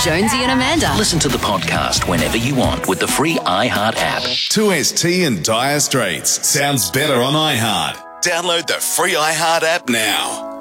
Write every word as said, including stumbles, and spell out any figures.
Jonesy and Amanda. Listen to the podcast whenever you want with the free iHeart app. two S T and Dire Straits. Sounds better on iHeart. Download the free iHeart app now.